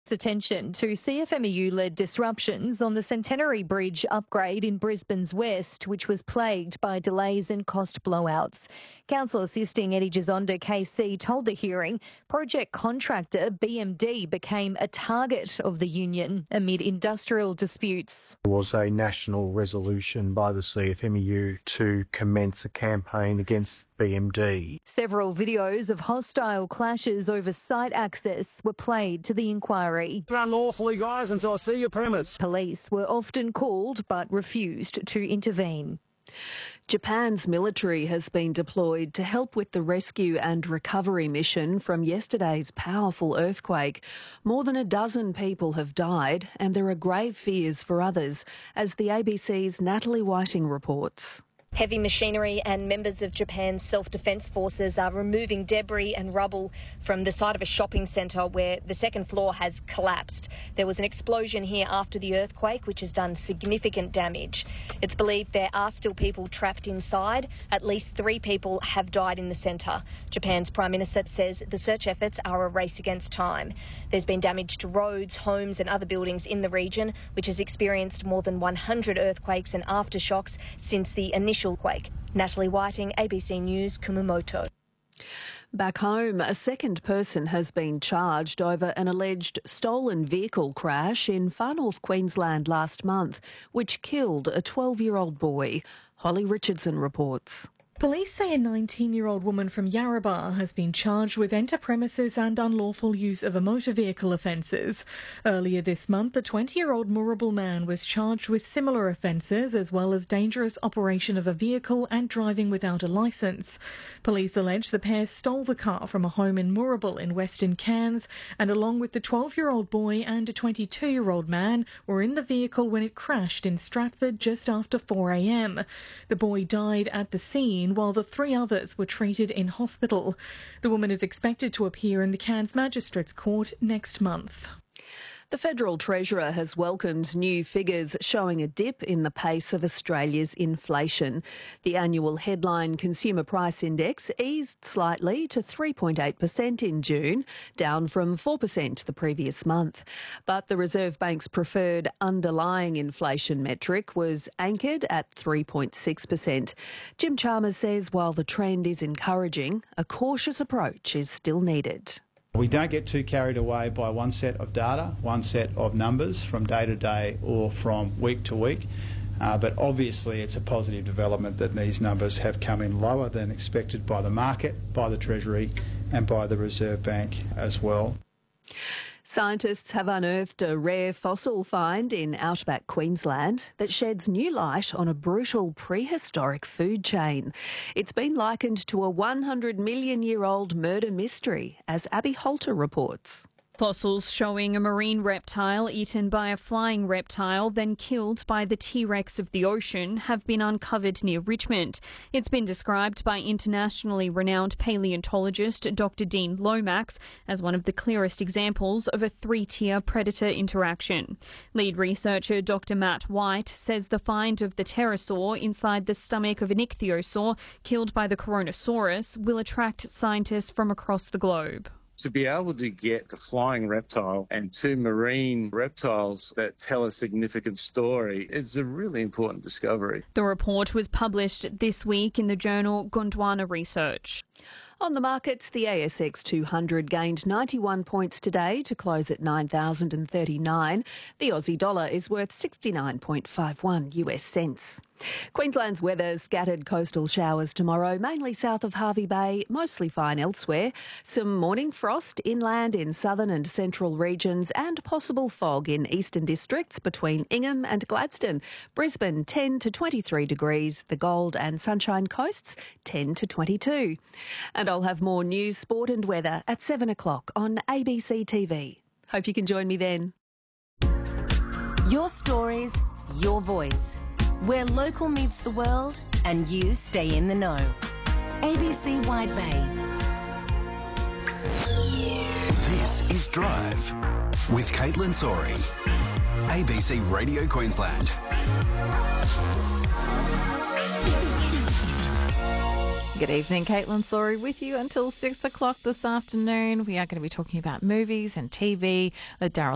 Attention to CFMEU-led disruptions on the Centenary Bridge upgrade in Brisbane's west, which was plagued by delays and cost blowouts. Council assisting Eddie Gisonda KC told the hearing project contractor BMD became a target of the union amid industrial disputes. There was a national resolution by the CFMEU to commence a campaign against BMD. Several videos of hostile clashes over site access were played to the inquiry. Run lawfully, guys, until I see your premise. Police were often called but refused to intervene. Japan's military has been deployed to help with the rescue and recovery mission from yesterday's powerful earthquake. More than a dozen people have died and there are grave fears for others, as the ABC's Natalie Whiting reports. Heavy machinery and members of Japan's self-defence forces are removing debris and rubble from the side of a shopping centre where the second floor has collapsed. There was an explosion here after the earthquake, which has done significant damage. It's believed there are still people trapped inside. At least 3 people have died in the centre. Japan's Prime Minister says the search efforts are a race against time. There's been damage to roads, homes and other buildings in the region, which has experienced more than 100 earthquakes and aftershocks since the initial quake. Natalie Whiting, ABC News, Kumamoto. Back home, a second person has been charged over an alleged stolen vehicle crash in Far North Queensland last month, which killed a 12-year-old boy. Holly Richardson reports. Police say a 19-year-old woman from Yarrabah has been charged with enter premises and unlawful use of a motor vehicle offences. Earlier this month, a 20-year-old Moorabool man was charged with similar offences as well as dangerous operation of a vehicle and driving without a licence. Police allege the pair stole the car from a home in Moorabool in Western Cairns and along with the 12-year-old boy and a 22-year-old man were in the vehicle when it crashed in Stratford just after 4 a.m. The boy died at the scene while the 3 others were treated in hospital. The woman is expected to appear in the Cairns Magistrates Court next month. The Federal Treasurer has welcomed new figures showing a dip in the pace of Australia's inflation. The annual headline Consumer Price Index eased slightly to 3.8% in June, down from 4% the previous month. But the Reserve Bank's preferred underlying inflation metric was anchored at 3.6%. Jim Chalmers says while the trend is encouraging, a cautious approach is still needed. We don't get too carried away by one set of data, one set of numbers from day to day or from week to week. But obviously it's a positive development that these numbers have come in lower than expected by the market, by the Treasury and by the Reserve Bank as well. Scientists have unearthed a rare fossil find in outback Queensland that sheds new light on a brutal prehistoric food chain. It's been likened to a 100 million-year-old murder mystery, as Abby Holter reports. Fossils showing a marine reptile eaten by a flying reptile, then killed by the T-Rex of the ocean, have been uncovered near Richmond. It's been described by internationally renowned paleontologist Dr. Dean Lomax as one of the clearest examples of a 3-tier predator interaction. Lead researcher Dr. Matt White says the find of the pterosaur inside the stomach of an ichthyosaur killed by the Coronosaurus will attract scientists from across the globe. To be able to get a flying reptile and 2 marine reptiles that tell a significant story is a really important discovery. The report was published this week in the journal Gondwana Research. On the markets, the ASX 200 gained 91 points today to close at 9,039. The Aussie dollar is worth 69.51 US cents. Queensland's weather, scattered coastal showers tomorrow, mainly south of Hervey Bay, mostly fine elsewhere. Some morning frost inland in southern and central regions and possible fog in eastern districts between Ingham and Gladstone. Brisbane 10 to 23 degrees, the Gold and Sunshine Coasts 10 to 22. And I'll have more news, sport and weather at 7 o'clock on ABC TV. Hope you can join me then. Your stories, your voice. Where local meets the world and you stay in the know. ABC Wide Bay. This is Drive with Caitlin Sorey. ABC Radio Queensland. Good evening, Caitlin Sorey with you until 6 o'clock this afternoon. We are going to be talking about movies and TV with Daryl